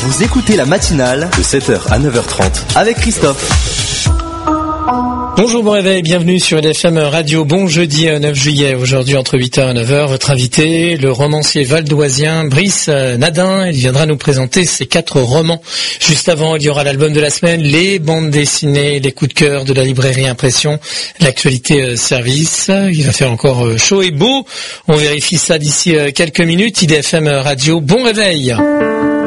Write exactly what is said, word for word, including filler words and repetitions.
Vous écoutez la matinale de sept heures à neuf heures trente avec Christophe. Bonjour, bon réveil, bienvenue sur L F M Radio. Bon jeudi neuf juillet, aujourd'hui entre huit heures et neuf heures. Votre invité, le romancier valdoisien Brice Nadin. Il viendra nous présenter ses quatre romans. Juste avant, il y aura l'album de la semaine, les bandes dessinées, les coups de cœur de la librairie Impression, l'actualité service. Il va faire encore chaud et beau. On vérifie ça d'ici quelques minutes. I D F M Radio, bon réveil.